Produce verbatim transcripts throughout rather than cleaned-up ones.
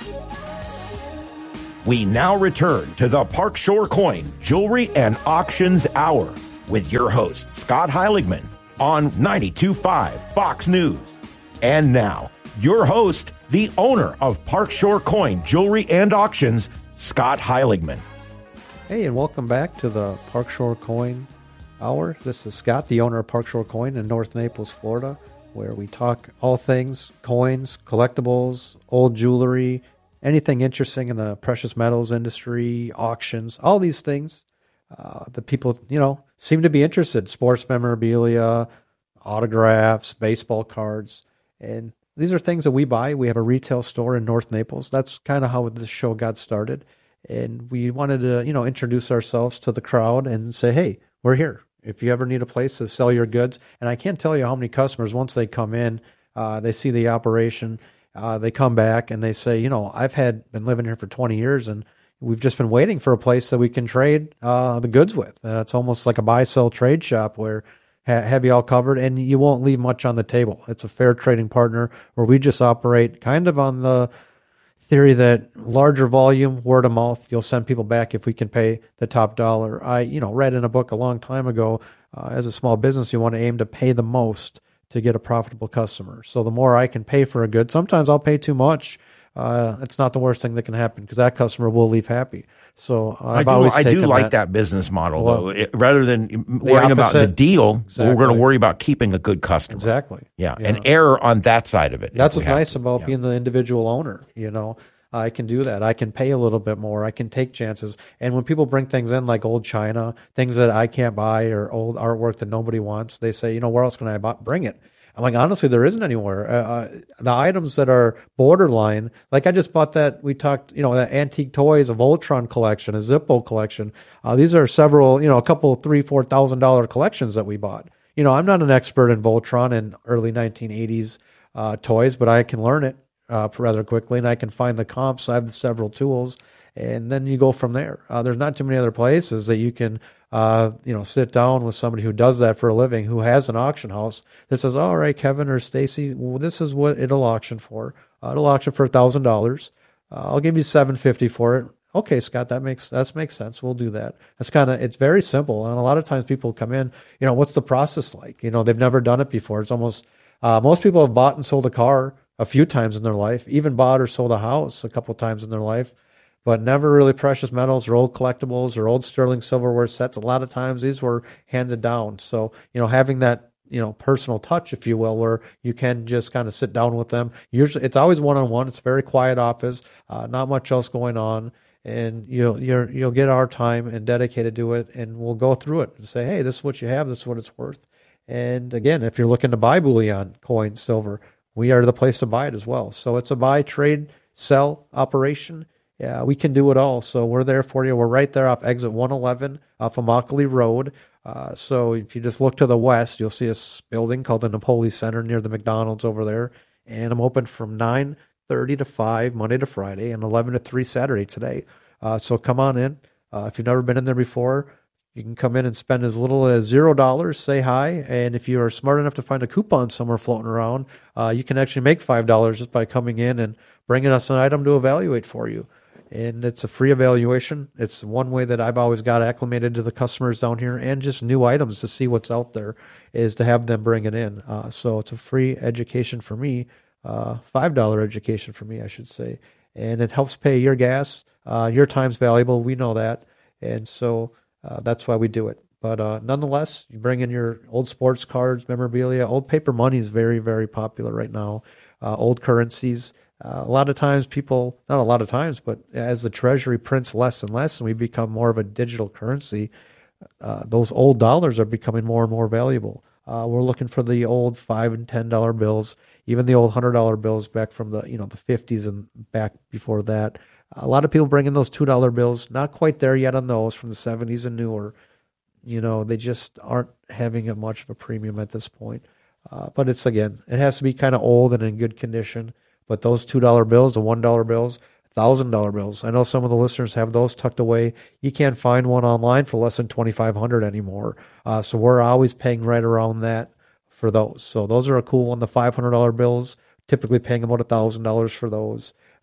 We now return to the Park Shore Coin Jewelry and Auctions Hour with your host, Scott Heiligman, on ninety-two point five Fox News. And now, your host, the owner of Park Shore Coin Jewelry and Auctions, Scott Heiligman. Hey, and welcome back to the Park Shore Coin Hour. This is Scott, the owner of Park Shore Coin in North Naples, Florida, where we talk all things coins, collectibles, old jewelry, anything interesting in the precious metals industry, auctions, all these things uh, that people, you know, seem to be interested. Sports memorabilia, autographs, baseball cards. And these are things that we buy. We have a retail store in North Naples. That's kind of how this show got started. And we wanted to, you know, introduce ourselves to the crowd and say, hey, we're here. If you ever need a place to sell your goods. And I can't tell you how many customers, once they come in, uh, they see the operation, Uh, they come back and they say, you know, I've had been living here for twenty years and we've just been waiting for a place that we can trade uh, the goods with. Uh, it's almost like a buy-sell trade shop where ha- have you all covered and you won't leave much on the table. It's a fair trading partner where we just operate kind of on the theory that larger volume, word of mouth, you'll send people back if we can pay the top dollar. I, you know, read in a book a long time ago, uh, as a small business, you want to aim to pay the most to get a profitable customer. So the more I can pay for a good, sometimes I'll pay too much. Uh, it's not the worst thing that can happen because that customer will leave happy. So uh, I've I do, always I do taken like that, that business model, well, though. It, rather than worrying about the deal, exactly. we're going to worry about keeping a good customer. Exactly. Yeah, yeah. and error on that side of it. That's what's nice to. about yeah. being the individual owner, you know. I can do that. I can pay a little bit more. I can take chances. And when people bring things in like old china, things that I can't buy or old artwork that nobody wants, they say, you know, where else can I buy? Bring it. I'm like, honestly, there isn't anywhere. Uh, the items that are borderline, like I just bought that, we talked, you know, that antique toys, a Voltron collection, a Zippo collection. Uh, these are several, you know, a couple, three, four thousand dollar collections that we bought. You know, I'm not an expert in Voltron and early nineteen eighties uh, toys, but I can learn it uh, rather quickly, and I can find the comps. I have several tools, and then you go from there. Uh, there's not too many other places that you can Uh, you know, sit down with somebody who does that for a living, who has an auction house that says, all right, Kevin or Stacy, well, this is what it'll auction for. Uh, it'll auction for a thousand dollars. I'll give you seven fifty for it. Okay, Scott, that makes that makes sense. We'll do that. That's kind of, it's very simple. And a lot of times people come in, you know, what's the process like? You know, they've never done it before. It's almost, uh, most people have bought and sold a car a few times in their life, even bought or sold a house a couple times in their life, but never really precious metals or old collectibles or old sterling silverware sets. A lot of times these were handed down. So, you know, having that, you know, personal touch, if you will, where you can just kind of sit down with them. Usually it's always one-on-one. It's a very quiet office, uh, not much else going on. And you'll, you're, you'll get our time and dedicated to it, and we'll go through it and say, hey, this is what you have. This is what it's worth. And again, if you're looking to buy bullion, coin, silver, we are the place to buy it as well. So it's a buy, trade, sell operation. Yeah, we can do it all. So we're there for you. We're right there off exit one eleven off of Immokalee Road. Uh, so if you just look to the west, you'll see a building called the Napoli Center near the McDonald's over there. And I'm open from nine thirty to five Monday to Friday and eleven to three Saturday today. Uh, so come on in. Uh, if you've never been in there before, you can come in and spend as little as zero dollars, say hi. And if you are smart enough to find a coupon somewhere floating around, uh, you can actually make five dollars just by coming in and bringing us an item to evaluate for you. And it's a free evaluation. It's one way that I've always got acclimated to the customers down here, and just new items to see what's out there, is to have them bring it in. Uh, so it's a free education for me, uh, five dollar education for me, I should say. And it helps pay your gas. Uh, your time's valuable. We know that. And so uh, that's why we do it. But uh, nonetheless, you bring in your old sports cards, memorabilia. Old paper money is very, very popular right now. Uh, old currencies. Uh, a lot of times people, not a lot of times, but as the Treasury prints less and less and we become more of a digital currency, uh, those old dollars are becoming more and more valuable. Uh, we're looking for the old five and ten dollar bills, even the old hundred dollar bills back from the you know the fifties and back before that. A lot of people bring in those two dollar bills, not quite there yet on those from the seventies and newer. You know, they just aren't having a much of a premium at this point. Uh, but it's, again, it has to be kind of old and in good condition. But those two dollar bills, the one dollar bills, one thousand dollar bills, I know some of the listeners have those tucked away. You can't find one online for less than twenty-five hundred dollars anymore. Uh, so we're always paying right around that for those. So those are a cool one. The five hundred dollar bills, typically paying about one thousand dollars for those.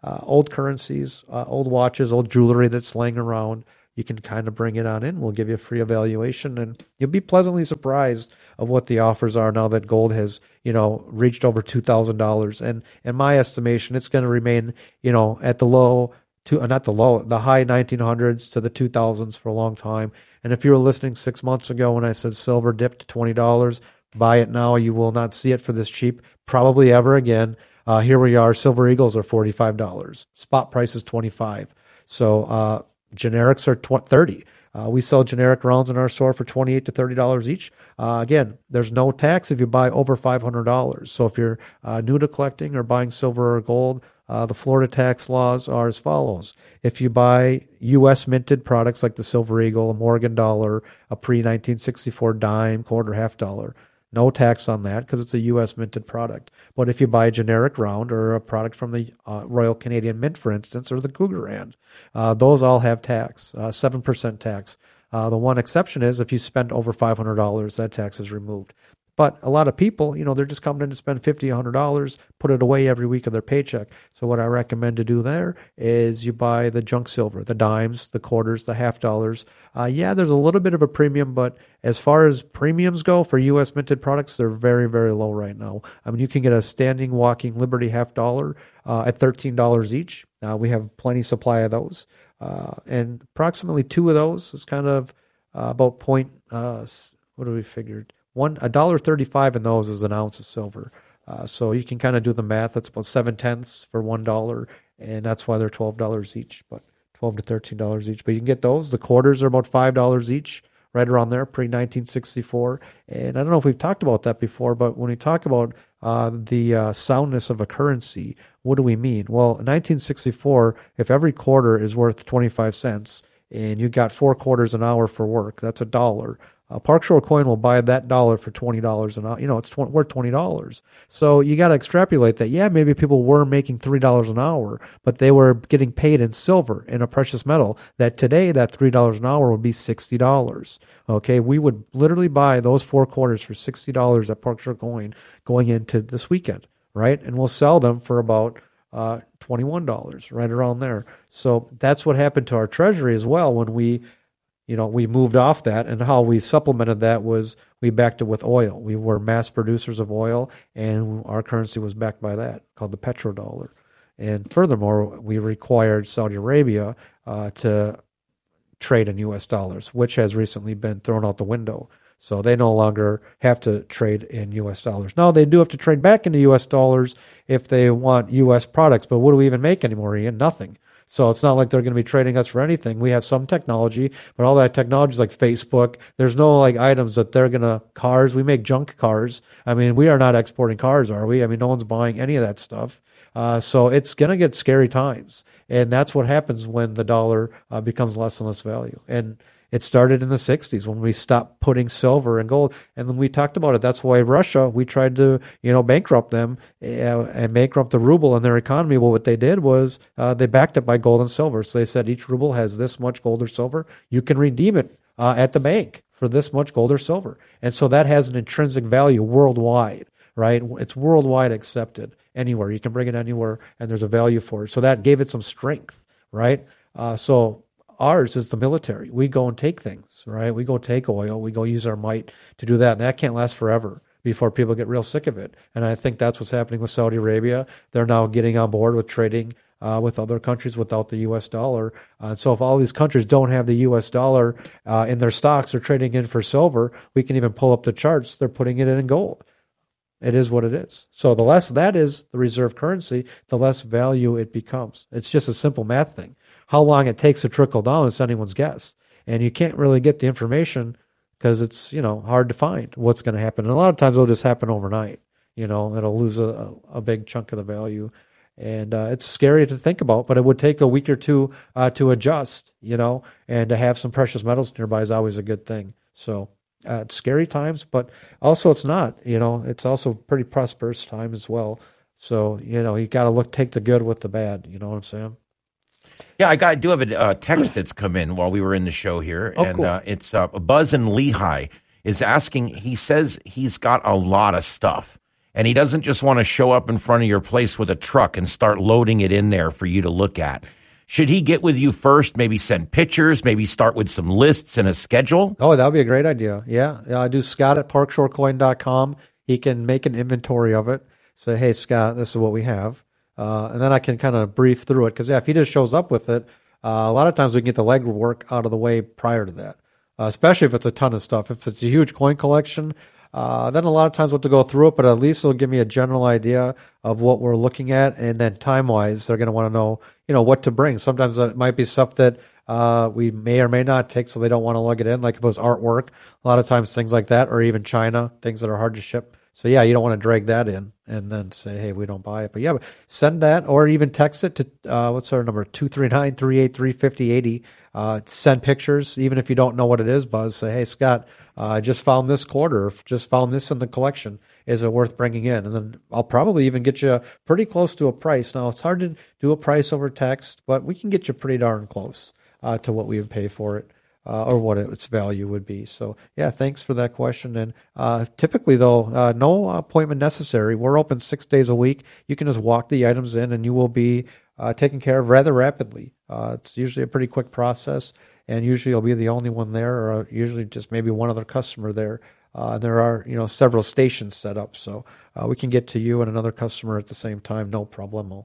uh, old currencies, uh, old watches, old jewelry that's laying around. You can kind of bring it on in. We'll give you a free evaluation, and you'll be pleasantly surprised of what the offers are now that gold has, you know, reached over two thousand dollars. And in my estimation, it's going to remain, you know, at the low, to uh, not the low, the high nineteen hundreds to the two thousands for a long time. And if you were listening six months ago when I said silver dipped to twenty dollars, buy it now. You will not see it for this cheap, probably ever again. Uh, here we are. Silver Eagles are forty-five dollars. Spot price is twenty-five dollars. So, uh, generics are thirty. Uh, we sell generic rounds in our store for twenty-eight to thirty dollars each. Uh, again, there's no tax if you buy over five hundred dollars. So if you're uh, new to collecting or buying silver or gold, uh, the Florida tax laws are as follows. If you buy U S minted products like the Silver Eagle, a Morgan dollar, a pre nineteen sixty-four dime, quarter, half dollar, no tax on that because it's a U S minted product. But if you buy a generic round or a product from the uh, Royal Canadian Mint, for instance, or the Krugerrand, uh, those all have tax, uh, seven percent tax. Uh, the one exception is if you spend over five hundred dollars, that tax is removed. But a lot of people, you know, they're just coming in to spend fifty dollars, one hundred dollars, put it away every week of their paycheck. So what I recommend to do there is you buy the junk silver, the dimes, the quarters, the half dollars. Uh, yeah, there's a little bit of a premium, but as far as premiums go for U S minted products, they're very, very low right now. I mean, you can get a standing walking Liberty half dollar uh, at thirteen dollars each. Uh, we have plenty supply of those. Uh, and approximately two of those is kind of uh, about point, uh, what do we figured? One a dollar thirty-five in those is an ounce of silver, uh, so you can kind of do the math. That's about seven tenths for one dollar, and that's why they're twelve dollars each, but twelve to thirteen dollars each. But you can get those. The quarters are about five dollars each, right around there, pre nineteen sixty-four. And I don't know if we've talked about that before, but when we talk about uh, the uh, soundness of a currency, what do we mean? Well, in nineteen sixty-four, if every quarter is worth twenty-five cents, and you got four quarters an hour for work, that's a dollar. A Park Shore coin will buy that dollar for twenty dollars an hour. You know, it's twenty, worth twenty dollars. So you got to extrapolate that. Yeah, maybe people were making three dollars an hour, but they were getting paid in silver, in a precious metal, that today that three dollars an hour would be sixty dollars. Okay, we would literally buy those four quarters for sixty dollars at Park Shore Coin going into this weekend, right? And we'll sell them for about uh, twenty-one dollars, right around there. So that's what happened to our treasury as well when we You know, we moved off that, and how we supplemented that was we backed it with oil. We were mass producers of oil, and our currency was backed by that, called the petrodollar. And furthermore, we required Saudi Arabia uh, to trade in U S dollars, which has recently been thrown out the window. So they no longer have to trade in U S dollars. Now, they do have to trade back into U S dollars if they want U S products, but what do we even make anymore, Ian? Nothing. So it's not like they're going to be trading us for anything. We have some technology, but all that technology is like Facebook. There's no like items that they're going to, cars, we make junk cars. I mean, we are not exporting cars, are we? I mean, no one's buying any of that stuff. Uh, so it's going to get scary times. And that's what happens when the dollar uh, becomes less and less value. And it started in the sixties when we stopped putting silver and gold. And then we talked about it. That's why Russia, we tried to, you know, bankrupt them uh, and bankrupt the ruble and their economy. Well, what they did was uh, they backed it by gold and silver. So they said each ruble has this much gold or silver. You can redeem it uh, at the bank for this much gold or silver. And so that has an intrinsic value worldwide, right? It's worldwide accepted anywhere. You can bring it anywhere and there's a value for it. So that gave it some strength, right? Uh, so ours is the military. We go and take things, right? We go take oil. We go use our might to do that. And that can't last forever before people get real sick of it. And I think that's what's happening with Saudi Arabia. They're now getting on board with trading uh, with other countries without the U S dollar. Uh, so if all these countries don't have the U S dollar uh, in their stocks, they're trading in for silver. We can even pull up the charts. They're putting it in gold. It is what it is. So the less that is the reserve currency, the less value it becomes. It's just a simple math thing. How long it takes to trickle down is anyone's guess. And you can't really get the information because it's, you know, hard to find what's going to happen. And a lot of times it'll just happen overnight. You know, it'll lose a, a big chunk of the value. And uh, it's scary to think about, but it would take a week or two uh, to adjust, you know, and to have some precious metals nearby is always a good thing. So uh, it's scary times, but also it's not, you know, it's also pretty prosperous time as well. So, you know, you got to look, take the good with the bad. You know what I'm saying? Yeah, I got. I do have a uh, text that's come in while we were in the show here, oh, and cool. uh, it's uh, Buzz in Lehigh is asking. He says he's got a lot of stuff, and he doesn't just want to show up in front of your place with a truck and start loading it in there for you to look at. Should he get with you first, maybe send pictures, maybe start with some lists and a schedule? Oh, that would be a great idea. Yeah. Uh, do Scott at park shore coin dot com. He can make an inventory of it. Say, hey, Scott, this is what we have. Uh, and then I can kind of brief through it. Because, yeah, if he just shows up with it, uh, a lot of times we can get the legwork out of the way prior to that, uh, especially if it's a ton of stuff. If it's a huge coin collection, uh, then a lot of times we'll have to go through it, but at least it'll give me a general idea of what we're looking at. And then time-wise, they're going to want to know, you know, what to bring. Sometimes it might be stuff that uh, we may or may not take, so they don't want to lug it in, like if it was artwork. A lot of times things like that, or even China, things that are hard to ship. So, yeah, you don't want to drag that in and then say, hey, we don't buy it. But, yeah, send that or even text it to, uh, what's our number, two three nine, three eight three, five oh eight oh. Uh, send pictures, even if you don't know what it is, Buzz. Say, hey, Scott, uh, I just found this quarter, just found this in the collection. Is it worth bringing in? And then I'll probably even get you pretty close to a price. Now, it's hard to do a price over text, but we can get you pretty darn close uh, to what we would pay for it. Uh, or what its value would be. So, yeah, thanks for that question. And uh, typically, though, uh, no appointment necessary. We're open six days a week. You can just walk the items in, and you will be uh, taken care of rather rapidly. Uh, it's usually a pretty quick process, and usually you'll be the only one there, or usually just maybe one other customer there. Uh, there are, you know, several stations set up, so uh, we can get to you and another customer at the same time, no problemo.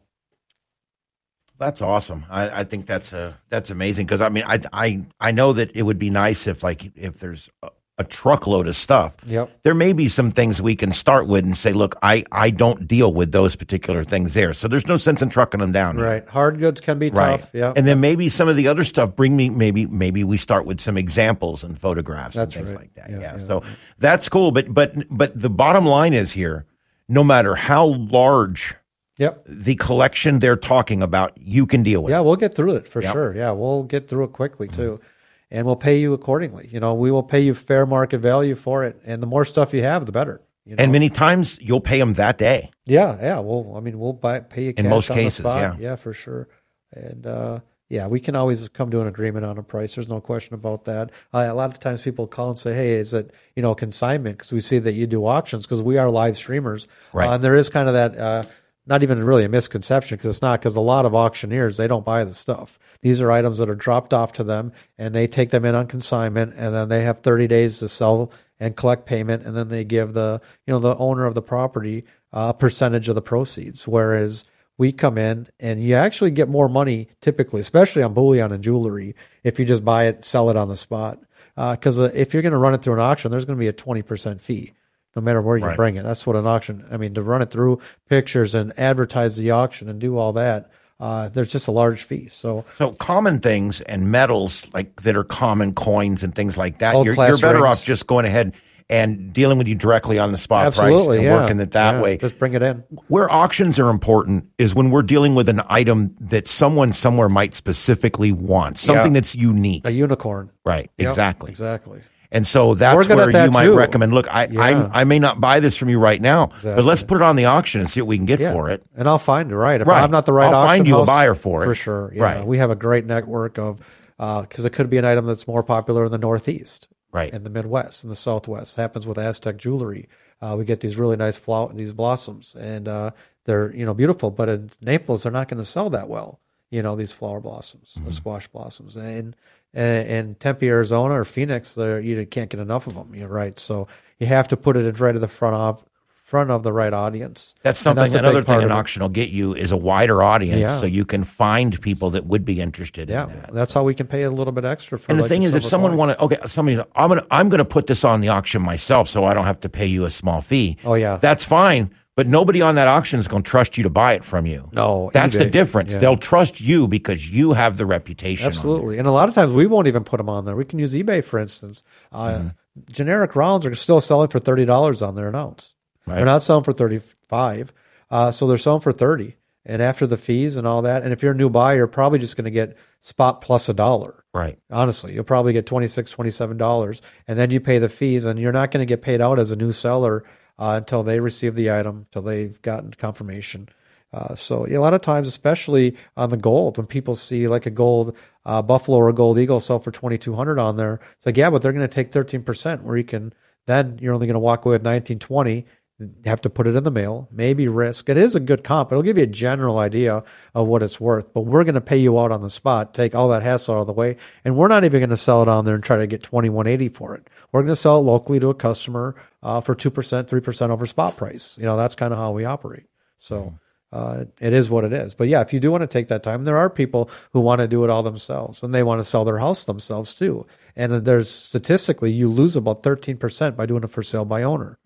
That's awesome. I, I think that's a that's amazing because I mean I I I know that it would be nice if like if there's a, a truckload of stuff. Yep. There may be some things we can start with and say, look, I, I don't deal with those particular things there, so there's no sense in trucking them down. Right. Here. Hard goods can be right. tough. Yeah. And then maybe some of the other stuff. Bring me maybe maybe we start with some examples and photographs that's and things right. like that. Yeah, Yeah. yeah. So that's cool. But but but the bottom line is here, no matter how large. Yep. The collection they're talking about, you can deal with. Yeah, we'll get through it for yep. sure. Yeah, we'll get through it quickly too. And we'll pay you accordingly. You know, we will pay you fair market value for it. And the more stuff you have, the better. You know? And many times you'll pay them that day. Yeah, yeah. Well, I mean, we'll buy pay you cash in most on cases, the spot. yeah. Yeah, for sure. And uh, yeah, we can always come to an agreement on a price. There's no question about that. Uh, a lot of times people call and say, hey, is it, you know, consignment? Because we see that you do auctions because we are live streamers. Right. Uh, and there is kind of that... Uh, not even really a misconception because it's not, because a lot of auctioneers, they don't buy the stuff. These are items that are dropped off to them and they take them in on consignment, and then they have thirty days to sell and collect payment, and then they give the, you know, the owner of the property a percentage of the proceeds. Whereas we come in and you actually get more money typically, especially on bullion and jewelry, if you just buy it, sell it on the spot. Because uh, if you're going to run it through an auction, there's going to be a twenty percent fee. No matter where you right. bring it. That's what an auction, I mean, to run it through pictures and advertise the auction and do all that, uh, there's just a large fee. So so common things and metals like that are common coins and things like that, Old you're, class you're better rings. off just going ahead and dealing with you directly on the spot Absolutely, price and yeah. working it that yeah, way. Just bring it in. Where auctions are important is when we're dealing with an item that someone somewhere might specifically want, something Yeah. that's unique. A unicorn. Right, Yep, exactly. Exactly. And so that's We're good where at that you might too. recommend, look, I, Yeah. I I may not buy this from you right now, Exactly. but let's put it on the auction and see what we can get Yeah. for it. And I'll find it, right. If Right. I'm not the right I'll auction find you a house, buyer for it. For sure. Yeah. Right. We have a great network of, because it could be an item that's more popular in the Northeast. Right. In the Midwest, in the Southwest. It happens with Aztec jewelry. Uh, we get these really nice flower, these blossoms, and uh, they're, you know, beautiful. But in Naples, they're not going to sell that well. You know, these flower blossoms, Mm-hmm. the squash blossoms, and in Tempe, Arizona, or Phoenix, there you can't get enough of them. You're right. So you have to put it right at the front of front of the right audience. That's And something. that's a Another big part thing an of it. auction will get you is a wider audience, Yeah. so you can find people that would be interested Yeah, in that. that's how we can pay a little bit extra for. And the like thing is, if silver someone coins. wanted, okay, somebody's, I'm gonna, I'm gonna put this on the auction myself, so I don't have to pay you a small fee. Oh, yeah. That's fine. But nobody on that auction is going to trust you to buy it from you. No, that's the eBay. difference. Yeah. They'll trust you because you have the reputation. on Absolutely. And a lot of times we won't even put them on there. We can use eBay, for instance. Uh, Mm-hmm. Generic rounds are still selling for thirty dollars on their an ounce. Right. They're not selling for thirty-five, uh, so they're selling for thirty. And after the fees and all that, and if you're a new buyer, you're probably just going to get spot plus a dollar. there. Right. Honestly, you'll probably get twenty-six dollars, twenty-seven dollars, and then you pay the fees, and you're not going to get paid out as a new seller uh, until they receive the item, until they've gotten confirmation. Uh, so yeah, a lot of times, especially on the gold, when people see like a gold uh, buffalo or a gold eagle sell for twenty-two hundred dollars on there, it's like, yeah, but they're going to take thirteen percent, where you can then you're only going to walk away with nineteen twenty. You have to put it in the mail, maybe risk. It is a good comp. It'll give you a general idea of what it's worth, but we're going to pay you out on the spot, take all that hassle out of the way, and we're not even going to sell it on there and try to get twenty-one eighty for it. We're going to sell it locally to a customer uh, for two percent, three percent over spot price. You know, that's kind of how we operate. So uh, it is what it is. But yeah, if you do want to take that time, there are people who want to do it all themselves, and they want to sell their house themselves too. And there's statistically, you lose about thirteen percent by doing it for sale by owner.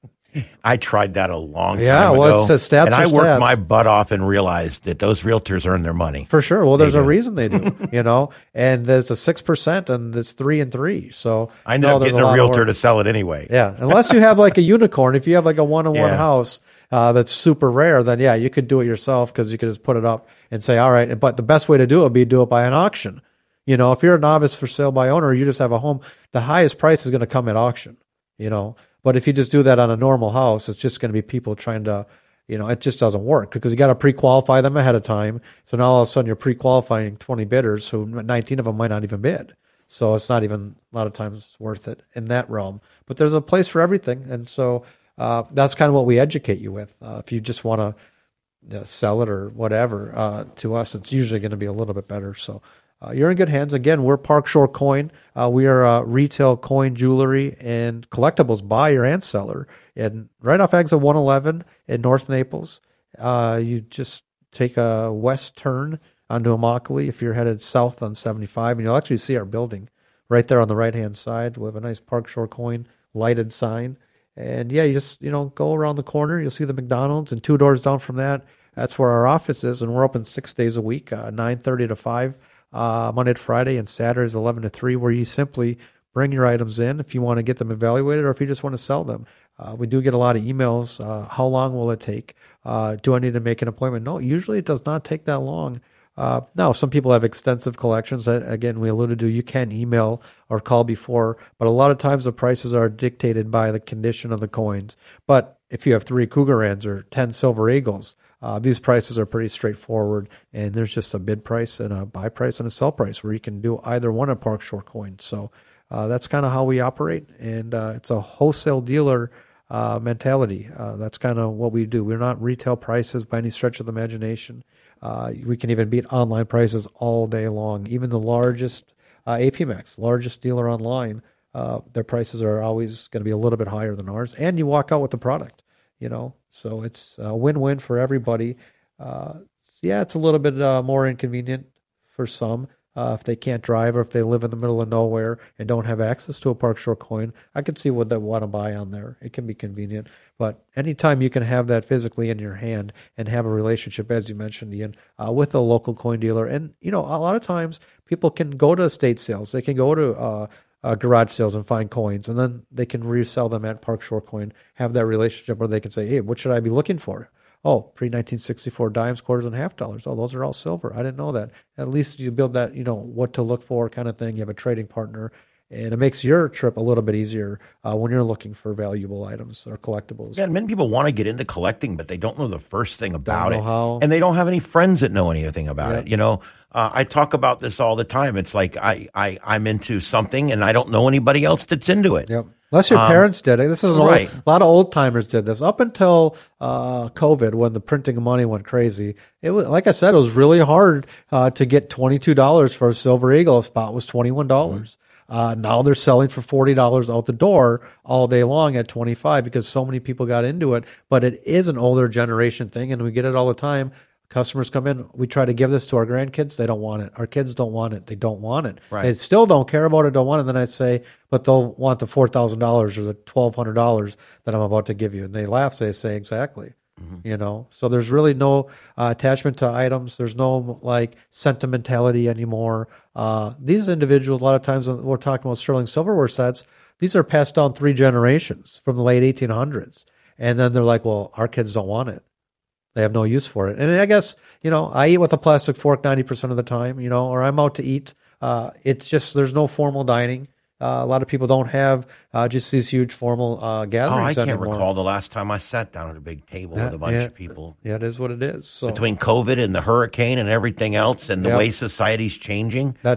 I tried that a long time yeah, ago. well, it's a stats and I stats. worked my butt off and realized that those realtors earn their money. For sure. Well, there's They a do. reason they do, you know, and there's a six percent and it's three and three. So I ended no, up there's getting a, lot of realtor work. to sell it anyway. Yeah. Unless you have like a unicorn, if you have like a one on one Yeah. house uh, that's super rare, then yeah, you could do it yourself because you could just put it up and say, all right. But the best way to do it would be do it by an auction. You know, if you're a novice for sale by owner, you just have a home, the highest price is going to come at auction, you know. But if you just do that on a normal house, it's just going to be people trying to, you know, it just doesn't work because you got to pre-qualify them ahead of time. So now all of a sudden you're pre-qualifying twenty bidders, who nineteen of them might not even bid. So it's not even a lot of times worth it in that realm. But there's a place for everything. And so uh, that's kind of what we educate you with. Uh, if you just want to you know, sell it or whatever, uh, to us, it's usually going to be a little bit better. So Uh, you're in good hands. Again, we're Park Shore Coin. Uh, we are a retail coin, jewelry, and collectibles buyer and seller. And right off exit one eleven in North Naples, uh, you just take a west turn onto Immokalee if you're headed south on seventy-five, and you'll actually see our building right there on the right-hand side. We have a nice Park Shore Coin lighted sign. And yeah, you just, you know, go around the corner, you'll see the McDonald's, and two doors down from that, that's where our office is, and we're open six days a week, uh, nine thirty to five. Uh, Monday to Friday, and Saturdays eleven to three, where you simply bring your items in if you want to get them evaluated or if you just want to sell them. Uh, we do get a lot of emails. Uh, how long will it take? Uh, do I need to make an appointment? No, usually it does not take that long. Uh, now, some people have extensive collections. That, again, we alluded to, you can email or call before, but a lot of times the prices are dictated by the condition of the coins. But if you have three Cougarans or ten Silver Eagles, Uh, these prices are pretty straightforward, and there's just a bid price and a buy price and a sell price where you can do either one at Park Shore Coin. So uh, that's kind of how we operate, and uh, it's a wholesale dealer uh, mentality. Uh, that's kind of what we do. We're not retail prices by any stretch of the imagination. Uh, we can even beat online prices all day long. Even the largest uh, A P M E X, largest dealer online, uh, their prices are always going to be a little bit higher than ours, and you walk out with the product. You know, so it's a win-win for everybody. Uh, yeah, it's a little bit uh, more inconvenient for some uh, if they can't drive or if they live in the middle of nowhere and don't have access to a Park Shore Coin. I can see what they want to buy on there. It can be convenient, but anytime you can have that physically in your hand and have a relationship, as you mentioned, Ian, uh, with a local coin dealer, and you know, a lot of times people can go to estate sales. They can go to uh, Uh, garage sales and find coins, and then they can resell them at Park Shore Coin, have that relationship where they can say, hey, what should I be looking for? Oh, pre nineteen sixty-four dimes, quarters, and half dollars. Oh, those are all silver. I didn't know that. At least you build that, you know, what to look for kind of thing. You have a trading partner, and it makes your trip a little bit easier uh, when you're looking for valuable items or collectibles. Yeah, many people want to get into collecting, but they don't know the first thing about know it. how. And they don't have any friends that know anything about Yep. it. You know, uh, I talk about this all the time. It's like I, I, I'm into something and I don't know anybody else that's into it. Yep. Unless your Um, parents did it. This is an old, right. a lot of old timers did this up until uh, COVID, when the printing of money went crazy. It was, like I said, it was really hard uh, to get twenty-two dollars for a Silver Eagle. A spot was twenty-one dollars. Mm-hmm. Uh, now they're selling for forty dollars out the door all day long at twenty-five because so many people got into it. But it is an older generation thing, and we get it all the time. Customers come in, we try to give this to our grandkids. They don't want it. Our kids don't want it. They don't want it. Right. They still don't care about it, don't want it. Then I say, but they'll want the four thousand dollars or the twelve hundred dollars that I'm about to give you. And they laugh. They say, exactly. Mm-hmm. You know, so there's really no uh, attachment to items. There's no like sentimentality anymore. Uh, these individuals, a lot of times when we're talking about sterling silverware sets, these are passed down three generations from the late eighteen hundreds. And then they're like, well, our kids don't want it. They have no use for it. And I guess, you know, I eat with a plastic fork ninety percent of the time, you know, or I'm out to eat. Uh, it's just, there's no formal dining. Uh, a lot of people don't have uh, just these huge formal uh, Oh, gatherings I can't anymore. recall the last time I sat down at a big table Yeah, with a bunch yeah. of people. Yeah, it is what it is. So Between COVID and the hurricane and everything else and the Yep. way society's changing, that too.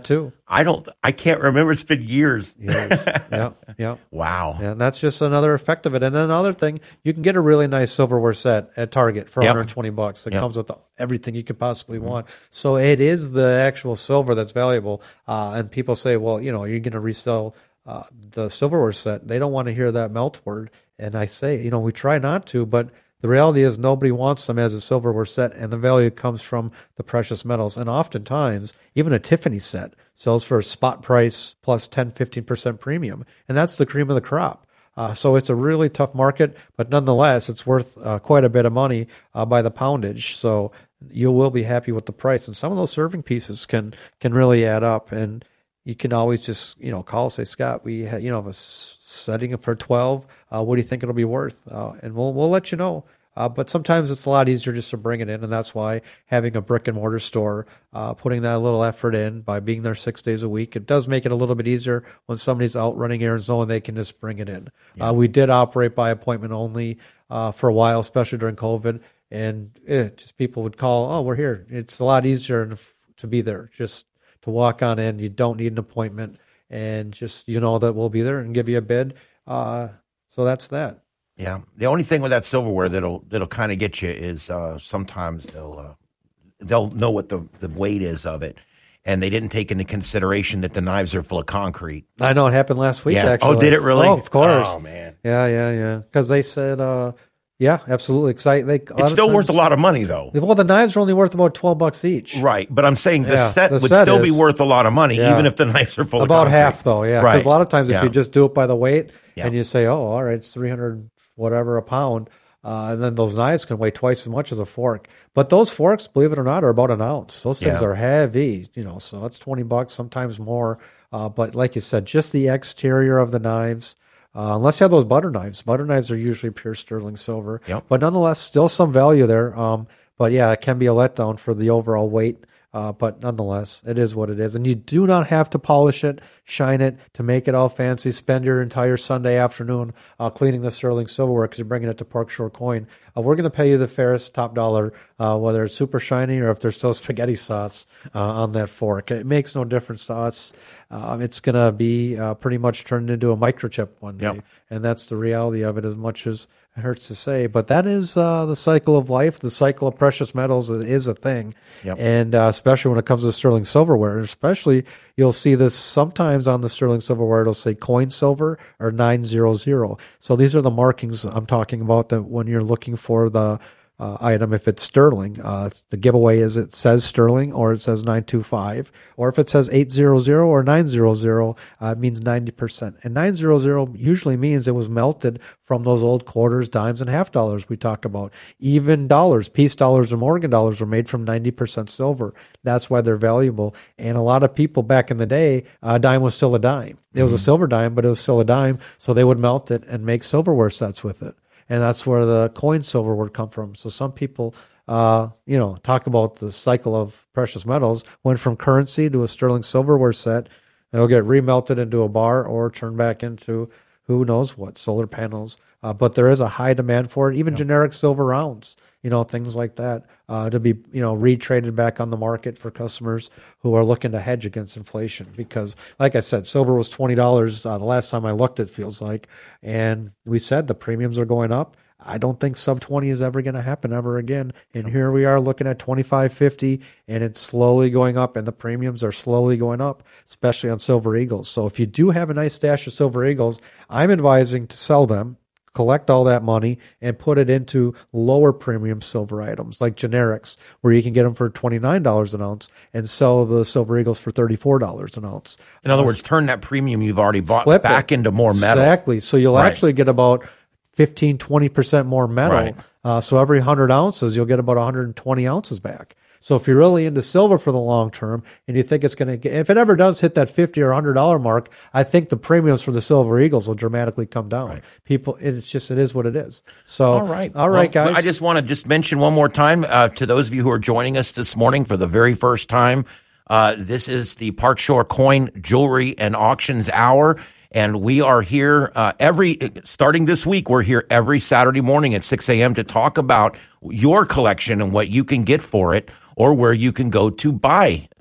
I don't. I can't remember. It's been years. Years. Yeah, yeah. Wow. Yeah, and that's just another effect of it. And another thing, you can get a really nice silverware set at Target for Yep. one hundred twenty bucks. That Yep. comes with everything you could possibly mm-hmm. want. So it is the actual silver that's valuable. Uh, and people say, well, you know, you're going to resell uh, the silverware set. They don't want to hear that melt word. And I say, you know, we try not to, but the reality is nobody wants them as a silverware set, and the value comes from the precious metals. And oftentimes, even a Tiffany set sells for a spot price plus ten, fifteen percent premium, and that's the cream of the crop. Uh, so it's a really tough market, but nonetheless, it's worth uh, quite a bit of money uh, by the poundage. So you will be happy with the price. And some of those serving pieces can can really add up. And you can always just, you know, call, say, Scott, we ha- you know, have a setting it for twelve. Uh, what do you think it'll be worth? Uh, and we'll we'll let you know. Uh, but sometimes it's a lot easier just to bring it in, and that's why having a brick and mortar store, uh, putting that little effort in by being there six days a week, it does make it a little bit easier when somebody's out running errands knowing they can just bring it in. Yeah. Uh, we did operate by appointment only uh, for a while, especially during COVID, and it, just people would call, oh, we're here. It's a lot easier to be there, just to walk on in. You don't need an appointment, and just you know that we'll be there and give you a bid. Uh, so that's that. Yeah, the only thing with that silverware that'll that'll kind of get you is uh, sometimes they'll uh, they'll know what the, the weight is of it, and they didn't take into consideration that the knives are full of concrete. I know it happened last week. Yeah. Actually, Oh, did it really? Oh, of course. Oh man. Yeah, yeah, yeah. Because they said, uh, yeah, absolutely. Because I, they, it's still times, worth a lot of money, though. Well, the knives are only worth about twelve bucks each. Right, but I'm saying the yeah, set the would set still is, be worth a lot of money, yeah. even if the knives are full about of concrete. half, though. Yeah, because right. a lot of times if yeah. you just do it by the weight yeah. and you say, oh, all right, it's three hundred whatever a pound. Uh, and then those knives can weigh twice as much as a fork. But those forks, believe it or not, are about an ounce. Those things yeah. are heavy, you know, so that's twenty bucks, sometimes more. Uh, but like you said, just the exterior of the knives, uh, unless you have those butter knives. Butter knives are usually pure sterling silver. Yep. But nonetheless, still some value there. Um, but yeah, it can be a letdown for the overall weight. Uh, but nonetheless, it is what it is. And you do not have to polish it, shine it, to make it all fancy. Spend your entire Sunday afternoon uh, cleaning the sterling silverware because you're bringing it to Park Shore Coin. Uh, we're going to pay you the fairest top dollar, uh, whether it's super shiny or if there's still spaghetti sauce uh, on that fork. It makes no difference to us. Uh, it's going to be uh, pretty much turned into a microchip one day. Yep. And that's the reality of it, as much as it hurts to say. But that is uh, the cycle of life. The cycle of precious metals is a thing. Yep. And uh, especially when it comes to sterling silverware, especially you'll see this sometimes on the sterling silverware, it'll say coin silver or nine hundred. So these are the markings I'm talking about that when you're looking for the Uh, item. If it's sterling, uh, the giveaway is it says sterling or it says nine two five, or if it says eight hundred or nine hundred, uh, it means ninety percent. And nine hundred usually means it was melted from those old quarters, dimes, and half dollars we talk about. Even dollars, peace dollars, and Morgan dollars were made from ninety percent silver. That's why they're valuable. And a lot of people back in the day, a dime was still a dime. It was mm-hmm. a silver dime, but it was still a dime, so they would melt it and make silverware sets with it. And that's where the coin silver would come from. So some people, uh, you know, talk about the cycle of precious metals, went from currency to a sterling silverware set. It'll get remelted into a bar or turned back into who knows what, solar panels. Uh, but there is a high demand for it, even yeah. generic silver rounds, you know, things like that, uh, to be, you know, retraded back on the market for customers who are looking to hedge against inflation. Because, like I said, silver was twenty dollars uh, the last time I looked, it feels like. And we said the premiums are going up. I don't think sub twenty is ever going to happen ever again. And here we are looking at twenty-five fifty, and it's slowly going up, and the premiums are slowly going up, especially on Silver Eagles. So if you do have a nice stash of Silver Eagles, I'm advising to sell them, collect all that money, and put it into lower premium silver items like generics, where you can get them for twenty-nine dollars an ounce and sell the Silver Eagles for thirty-four dollars an ounce. In other uh, words, turn that premium you've already bought back it. into more metal. Exactly. So you'll right. actually get about fifteen, twenty percent more metal. Right. Uh, so every one hundred ounces, you'll get about one hundred twenty ounces back. So if you're really into silver for the long term and you think it's going to get, if it ever does hit that fifty or one hundred dollars mark, I think the premiums for the Silver Eagles will dramatically come down. Right. People, it's just, it is what it is. So, all right. All right, well, guys. I just want to just mention one more time uh, to those of you who are joining us this morning for the very first time. Uh, this is the Park Shore Coin Jewelry and Auctions Hour. And we are here uh, every, starting this week, we're here every Saturday morning at six a.m. to talk about your collection and what you can get for it, or where you can go to buy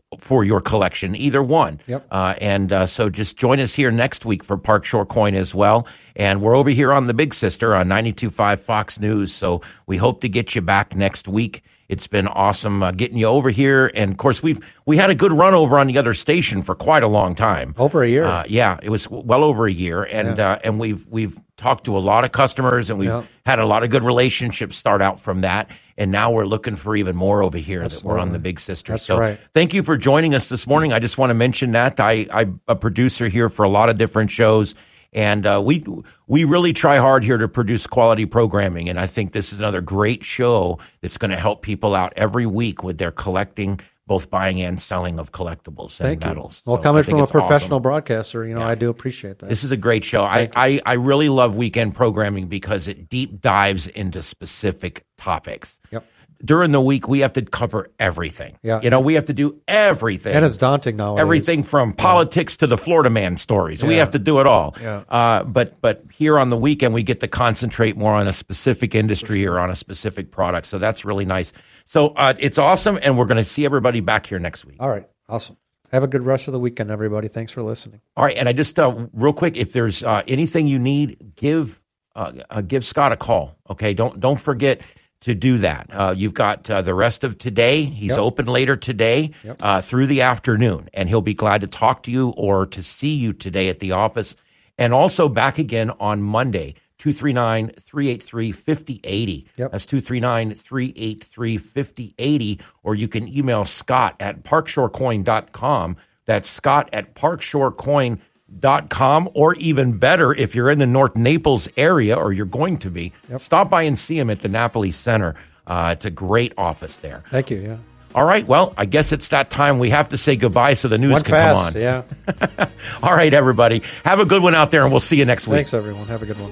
for your collection, either one. Yep. Uh, and uh, so just join us here next week for Park Shore Coin as well. And we're over here on the Big Sister on ninety-two point five Fox News. So we hope to get you back next week. It's been awesome uh, getting you over here. And, of course, we've we had a good run over on the other station for quite a long time. Over a year. Uh, yeah, it was well over a year. And Yeah. uh, and we've we've talked to a lot of customers, and we've Yeah. had a lot of good relationships start out from that. And now we're looking for even more over here that we're on the Big Sister. That's so right. thank you for joining us this morning. I just want to mention that. I, I'm a producer here for a lot of different shows. And uh, we we really try hard here to produce quality programming, and I think this is another great show that's going to help people out every week with their collecting, both buying and selling of collectibles and Thank you. metals. Well, So coming I think from a it's professional awesome. broadcaster, you know, I do appreciate that. This is a great show. I, I, I really love weekend programming because it deep dives into specific topics. Yep. During the week, we have to cover everything. Yeah. You know, we have to do everything. And it's daunting nowadays. Everything from politics to the Florida man stories. We Yeah. have to do it all. Yeah. Uh, but but here on the weekend, we get to concentrate more on a specific industry or on a specific product. So that's really nice. So uh, it's awesome, and we're going to see everybody back here next week. All right. Awesome. Have a good rest of the weekend, everybody. Thanks for listening. All right, and I just uh, real quick, if there's uh, anything you need, give uh, uh, give Scott a call. Okay, don't don't forget to do that. Uh, you've got uh, the rest of today. He's Yep. open later today Yep. uh, through the afternoon, and he'll be glad to talk to you or to see you today at the office, and also back again on Monday. two three nine, three eight three, five oh eight oh. Yep. That's two three nine, three eight three, five oh eight oh, or you can email Scott at park shore coin dot com. That's Scott at park shore coin dot com, or even better, if you're in the North Naples area, or you're going to be, Yep. stop by and see him at the Napoli Center. Uh, it's a great office there. Thank you. Yeah. All right, well, I guess it's that time we have to say goodbye so the news One can fast. come on. Yeah. All right, everybody. Have a good one out there, and we'll see you next week. Thanks, everyone. Have a good one.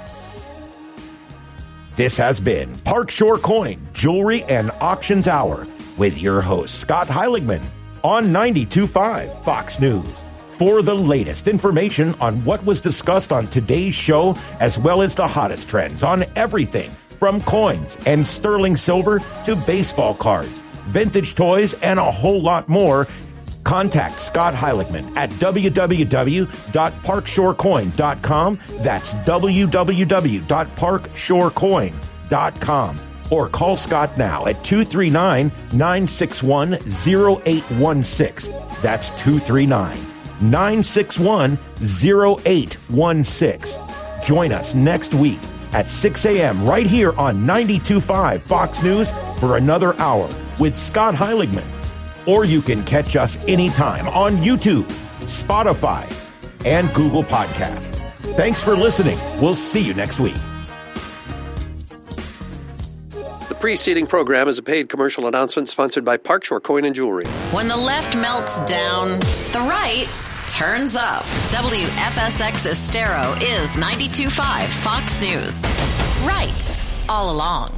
This has been Park Shore Coin, Jewelry and Auctions Hour with your host, Scott Heiligman, on ninety-two point five Fox News. For the latest information on what was discussed on today's show, as well as the hottest trends on everything from coins and sterling silver to baseball cards, vintage toys, and a whole lot more, contact Scott Heiligman at w w w dot park shore coin dot com. That's w w w dot park shore coin dot com. Or call Scott now at two three nine, nine six one, zero eight one six. That's two three nine, nine six one, zero eight one six. Join us next week at six a.m. right here on ninety-two point five Fox News for another hour with Scott Heiligman. Or you can catch us anytime on YouTube, Spotify, and Google Podcasts. Thanks for listening. We'll see you next week. The preceding program is a paid commercial announcement sponsored by Park Shore Coin and Jewelry. When the left melts down, the right turns up. W F S X Estero is ninety-two point five Fox News. Right all along.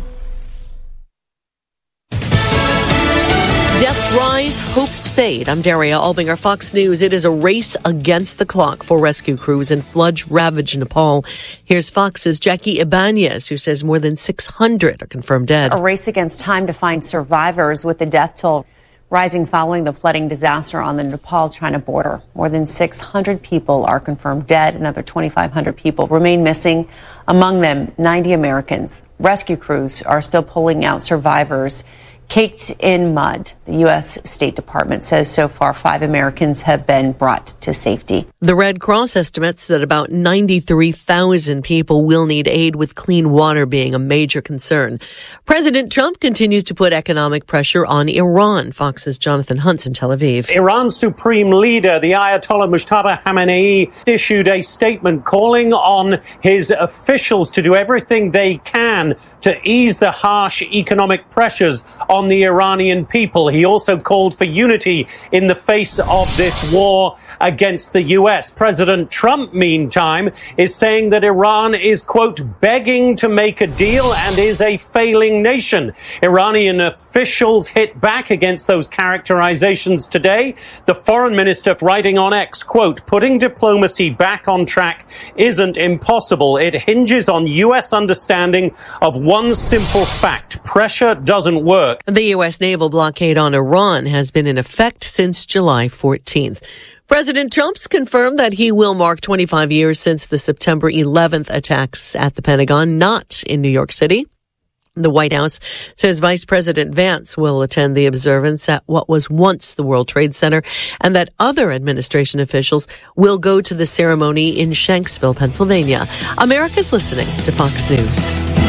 Deaths rise, hopes fade. I'm Daria Albinger, Fox News. It is a race against the clock for rescue crews in flood-ravaged Nepal. Here's Fox's Jackie Ibanez, who says more than six hundred are confirmed dead. A race against time to find survivors, with the death toll rising following the flooding disaster on the Nepal-China border. More than six hundred people are confirmed dead. Another twenty-five hundred people remain missing, among them ninety Americans. Rescue crews are still pulling out survivors caked in mud. The U S State Department says so far five Americans have been brought to safety. The Red Cross estimates that about ninety-three thousand people will need aid, with clean water being a major concern. President Trump continues to put economic pressure on Iran. Fox's Jonathan Hunt's in Tel Aviv. Iran's supreme leader, the Ayatollah Mustafa Khamenei, issued a statement calling on his officials to do everything they can to ease the harsh economic pressures on the Iranian people. He also called for unity in the face of this war against the U S. President Trump, meantime, is saying that Iran is, quote, begging to make a deal and is a failing nation. Iranian officials hit back against those characterizations today. The foreign minister writing on X, quote, putting diplomacy back on track isn't impossible. It hinges on U S understanding of one simple fact: pressure doesn't work. The U S naval blockade on Iran has been in effect since July fourteenth. President Trump's confirmed that he will mark twenty-five years since the September eleventh attacks at the Pentagon, not in New York City. The White House says Vice President Vance will attend the observance at what was once the World Trade Center, and that other administration officials will go to the ceremony in Shanksville, Pennsylvania. America's listening to Fox News.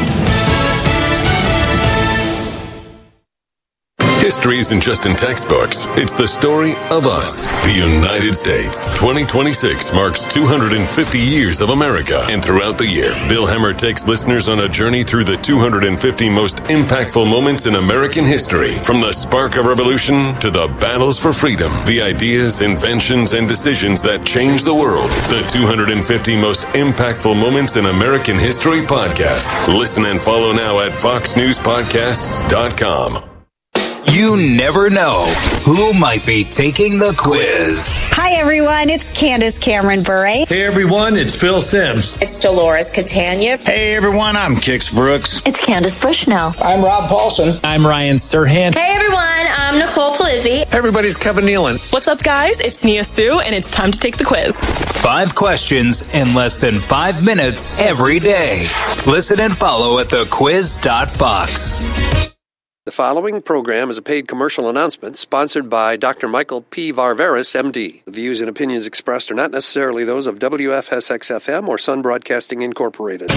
History isn't just in textbooks. It's the story of us, the United States. twenty twenty-six marks two hundred fifty years of America. And throughout the year, Bill Hemmer takes listeners on a journey through the two hundred fifty most impactful moments in American history. From the spark of revolution to the battles for freedom, the ideas, inventions, and decisions that changed the world. The two hundred fifty most impactful moments in American history podcast. Listen and follow now at fox news podcasts dot com. You never know who might be taking the quiz. Hi, everyone. It's Candace Cameron Bure. Hey, everyone. It's Phil Sims. It's Dolores Catania. Hey, everyone. I'm Kix Brooks. It's Candace Bushnell. I'm Rob Paulson. I'm Ryan Serhant. Hey, everyone. I'm Nicole Palizzi. Hey, everybody's Kevin Nealon. What's up, guys? It's Nia Sue, and it's time to take the quiz. Five questions in less than five minutes every day. Listen and follow at the quiz dot fox. The following program is a paid commercial announcement sponsored by Doctor Michael P. Varveris, M D. The views and opinions expressed are not necessarily those of W F S X F M or Sun Broadcasting Incorporated.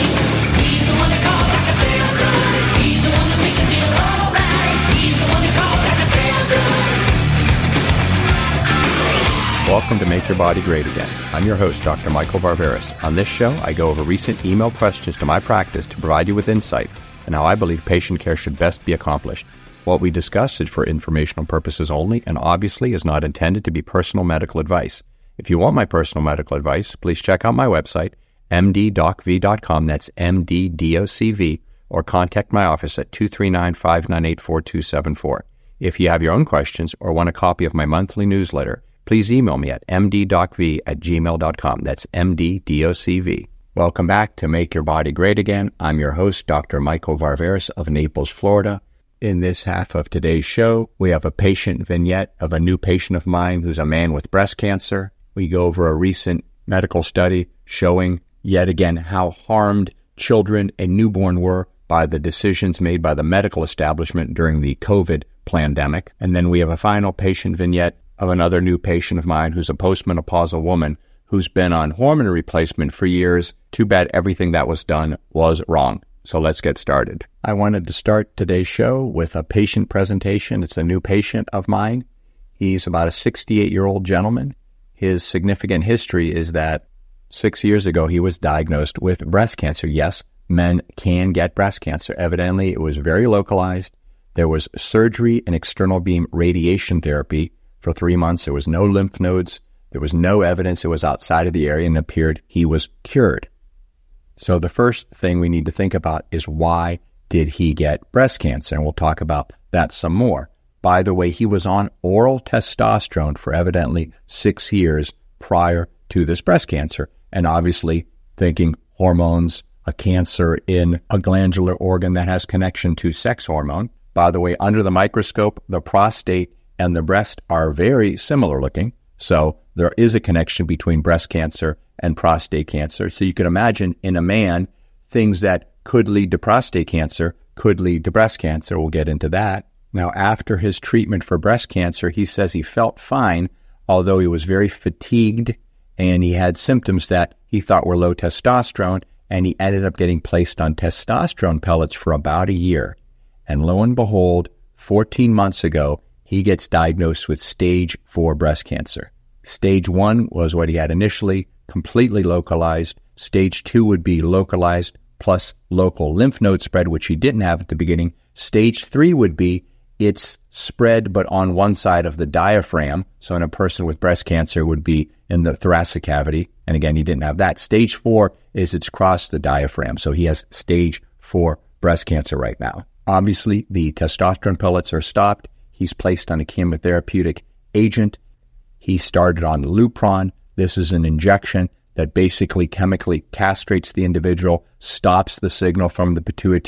Welcome to Make Your Body Great Again. I'm your host, Doctor Michael Varveris. On this show, I go over recent email questions to my practice to provide you with insight and how I believe patient care should best be accomplished. What we discuss is for informational purposes only and obviously is not intended to be personal medical advice. If you want my personal medical advice, please check out my website, m d doc v dot com, that's M D D O C V, or contact my office at two three nine, five nine eight, four two seven four. If you have your own questions or want a copy of my monthly newsletter, please email me at m d doc v at gmail dot com, that's M D D O C V. Welcome back to Make Your Body Great Again. I'm your host, Doctor Michael Varveris of Naples, Florida. In this half of today's show, we have a patient vignette of a new patient of mine who's a man with breast cancer. We go over a recent medical study showing yet again how harmed children and newborn were by the decisions made by the medical establishment during the COVID pandemic. And then we have a final patient vignette of another new patient of mine who's a postmenopausal woman who's been on hormone replacement for years. Too bad everything that was done was wrong. So let's get started. I wanted to start today's show with a patient presentation. It's a new patient of mine. He's about a sixty-eight-year-old gentleman. His significant history is that six years ago he was diagnosed with breast cancer. Yes, men can get breast cancer. Evidently, it was very localized. There was surgery and external beam radiation therapy for three months. There was no lymph nodes. There was no evidence it was outside of the area, and it appeared he was cured. So the first thing we need to think about is, why did he get breast cancer? And we'll talk about that some more. By the way, he was on oral testosterone for evidently six years prior to this breast cancer. And obviously thinking hormones, a cancer in a glandular organ that has connection to sex hormone. By the way, under the microscope, the prostate and the breast are very similar looking. So there is a connection between breast cancer and prostate cancer. So you can imagine in a man, things that could lead to prostate cancer could lead to breast cancer. We'll get into that. Now, after his treatment for breast cancer, he says he felt fine, although he was very fatigued and he had symptoms that he thought were low testosterone, and he ended up getting placed on testosterone pellets for about a year. And lo and behold, fourteen months ago, he gets diagnosed with stage four breast cancer. Stage one was what he had initially, completely localized. Stage two would be localized plus local lymph node spread, which he didn't have at the beginning. Stage three would be it's spread, but on one side of the diaphragm. So in a person with breast cancer, would be in the thoracic cavity. And again, he didn't have that. Stage four is it's crossed the diaphragm. So he has stage four breast cancer right now. Obviously, the testosterone pellets are stopped. He's placed on a chemotherapeutic agent. He started on Lupron. This is an injection that basically chemically castrates the individual, stops the signal from the pituitary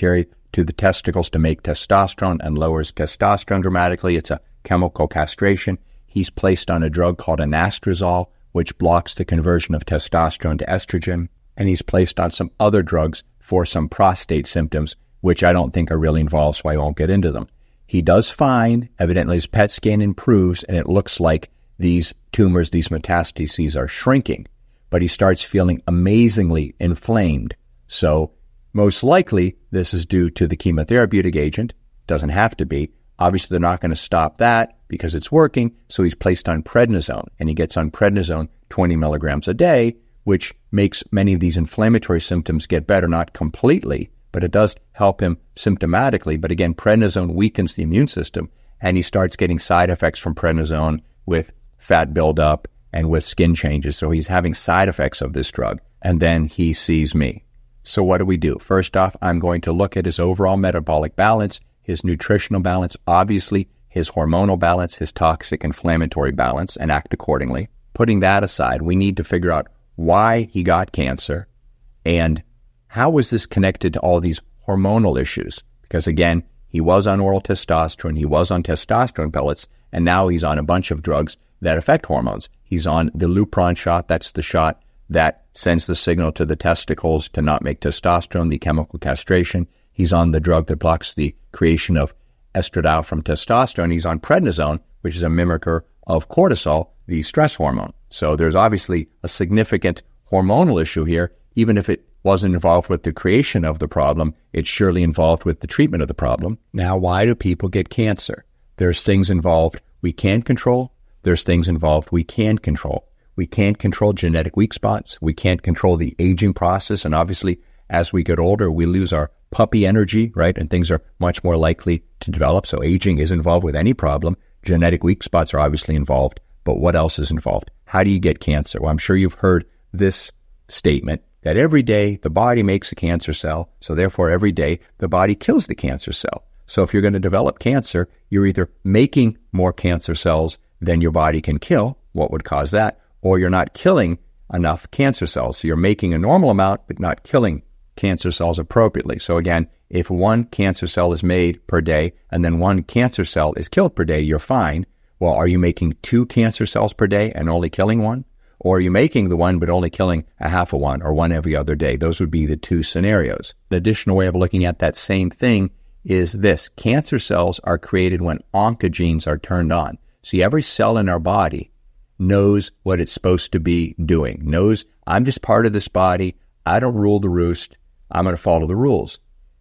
to the testicles to make testosterone and lowers testosterone dramatically. It's a chemical castration. He's placed on a drug called anastrozole, which blocks the conversion of testosterone to estrogen. And he's placed on some other drugs for some prostate symptoms, which I don't think are really involved, so I won't get into them. He does fine. Evidently, his P E T scan improves, and it looks like these tumors, these metastases are shrinking. But he starts feeling amazingly inflamed. So most likely, this is due to the chemotherapeutic agent. Doesn't have to be. Obviously, they're not going to stop that because it's working, so he's placed on prednisone, and he gets on prednisone twenty milligrams a day, which makes many of these inflammatory symptoms get better, not completely, but it does help him symptomatically. But again, prednisone weakens the immune system, and he starts getting side effects from prednisone with fat buildup and with skin changes. So he's having side effects of this drug, and then he sees me. So what do we do? First off, I'm going to look at his overall metabolic balance, his nutritional balance, obviously his hormonal balance, his toxic inflammatory balance, and act accordingly. Putting that aside, we need to figure out why he got cancer and how was this connected to all these hormonal issues? Because again, he was on oral testosterone, he was on testosterone pellets, and now he's on a bunch of drugs that affect hormones. He's on the Lupron shot, that's the shot that sends the signal to the testicles to not make testosterone, the chemical castration. He's on the drug that blocks the creation of estradiol from testosterone. He's on prednisone, which is a mimicker of cortisol, the stress hormone. So there's obviously a significant hormonal issue here. Even if it wasn't involved with the creation of the problem, it's surely involved with the treatment of the problem. Now, why do people get cancer? There's things involved we can't control. There's things involved we can control. We can't control genetic weak spots. We can't control the aging process. And obviously, as we get older, we lose our puppy energy, right? And things are much more likely to develop. So aging is involved with any problem. Genetic weak spots are obviously involved. But what else is involved? How do you get cancer? Well, I'm sure you've heard this statement that every day the body makes a cancer cell. So therefore, every day the body kills the cancer cell. So if you're going to develop cancer, you're either making more cancer cells than your body can kill. What would cause that? Or you're not killing enough cancer cells. So you're making a normal amount, but not killing cancer cells appropriately. So again, if one cancer cell is made per day and then one cancer cell is killed per day, you're fine. Well, are you making two cancer cells per day and only killing one? Or are you making the one but only killing a half of one or one every other day? Those would be the two scenarios. The additional way of looking at that same thing is this. Cancer cells are created when oncogenes are turned on. See, every cell in our body knows what it's supposed to be doing, knows I'm just part of this body. I don't rule the roost. I'm going to follow the rules.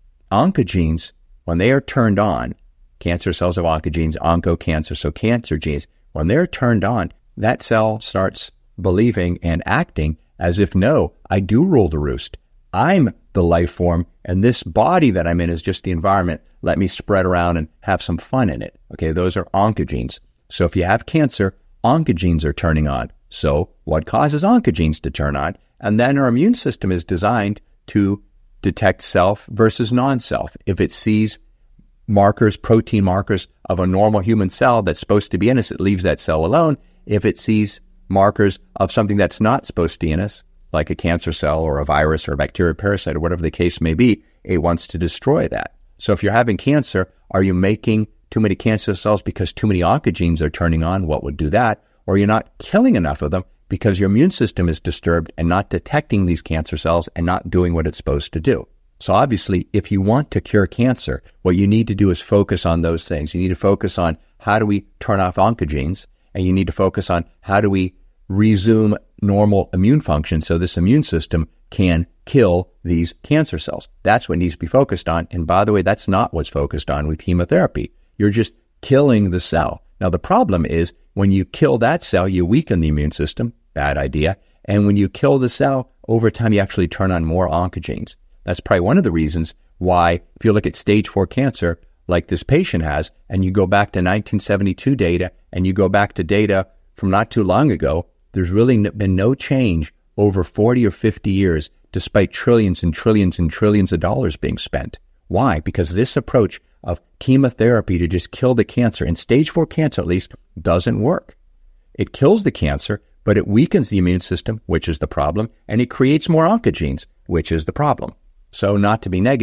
Oncogenes, when they are turned on, cancer cells have oncogenes, oncocancer, so cancer genes, when they're turned on, that cell starts believing and acting as if, no, I do rule the roost. I'm the life form, and this body that I'm in is just the environment. Let me spread around and have some fun in it. Okay, those are oncogenes. So if you have cancer, oncogenes are turning on. So what causes oncogenes to turn on? And then our immune system is designed to detect self versus non-self. If it sees markers, protein markers of a normal human cell that's supposed to be in us, it leaves that cell alone. If it sees markers of something that's not supposed to be in us, like a cancer cell or a virus or a bacteria parasite or whatever the case may be, it wants to destroy that. So if you're having cancer, are you making too many cancer cells because too many oncogenes are turning on? What would do that? Or you're not killing enough of them because your immune system is disturbed and not detecting these cancer cells and not doing what it's supposed to do. So obviously, if you want to cure cancer, what you need to do is focus on those things. You need to focus on how do we turn off oncogenes, and you need to focus on how do we resume normal immune function so this immune system can kill these cancer cells. That's what needs to be focused on. And by the way, that's not what's focused on with chemotherapy. You're just killing the cell. Now, the problem is when you kill that cell, you weaken the immune system. Bad idea. And when you kill the cell, over time, you actually turn on more oncogenes. That's probably one of the reasons why, if you look at stage four cancer, like this patient has, and you go back to nineteen seventy-two data, and you go back to data from not too long ago, there's really been no change over forty or fifty years, despite trillions and trillions and trillions of dollars being spent. Why? Because this approach of chemotherapy to just kill the cancer, in stage four cancer at least, doesn't work. It kills the cancer, but it weakens the immune system, which is the problem, and it creates more oncogenes, which is the problem. So not to be negative,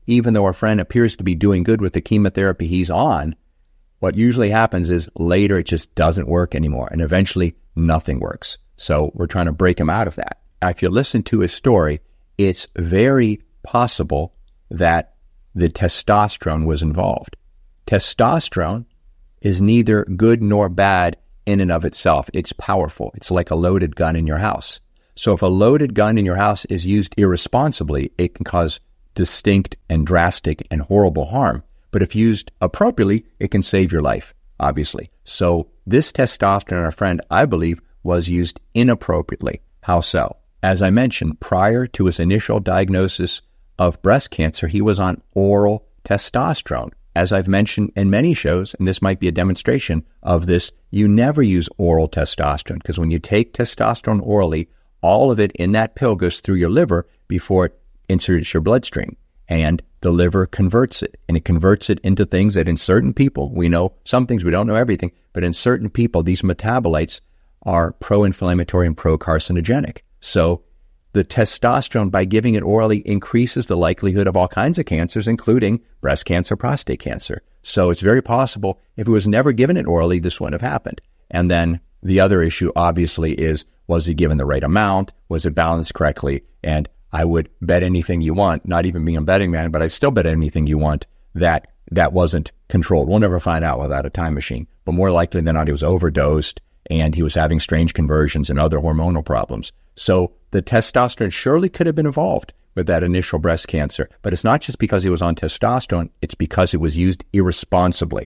even though our friend appears to be doing good with the chemotherapy he's on, what usually happens is later it just doesn't work anymore, and eventually nothing works. So we're trying to break him out of that. If you listen to his story, it's very possible that the testosterone was involved. Testosterone is neither good nor bad in and of itself. It's powerful. It's like a loaded gun in your house. So if a loaded gun in your house is used irresponsibly, it can cause distinct and drastic and horrible harm. But if used appropriately, it can save your life, obviously. So this testosterone, our friend, I believe, was used inappropriately. How so? As I mentioned, prior to his initial diagnosis of breast cancer, he was on oral testosterone. As I've mentioned in many shows, and this might be a demonstration of this, you never use oral testosterone, because when you take testosterone orally, all of it in that pill goes through your liver before it enters your bloodstream. And the liver converts it, and it converts it into things that in certain people, we know some things, we don't know everything, but in certain people, these metabolites are pro-inflammatory and pro-carcinogenic. So the testosterone, by giving it orally, increases the likelihood of all kinds of cancers, including breast cancer, prostate cancer. So it's very possible if it was never given it orally, this wouldn't have happened. And then the other issue, obviously, is was he given the right amount? Was it balanced correctly? And I would bet anything you want, not even being a betting man, but I still bet anything you want that that wasn't controlled. We'll never find out without a time machine. But more likely than not, he was overdosed and he was having strange conversions and other hormonal problems. So the testosterone surely could have been involved with that initial breast cancer. But it's not just because he was on testosterone, it's because it was used irresponsibly.